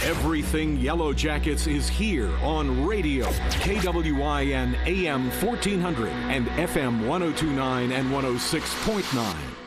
Everything Yellow Jackets is here on radio, KWIN AM 1400 and FM 1029 and 106.9.